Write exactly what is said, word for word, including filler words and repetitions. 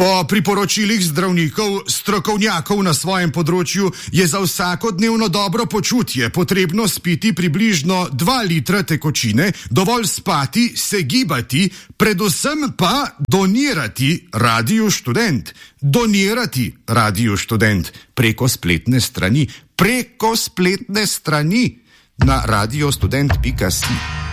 Po priporočilih zdravnikov, strokovnjakov na svojem področju je za vsakodnevno dobro počutje potrebno spiti približno dva litra tekočine, dovolj spati, se gibati, predvsem pa donirati Radiu Študent. Donirati Radiu Študent preko spletne strani, preko spletne strani na radio student pika si.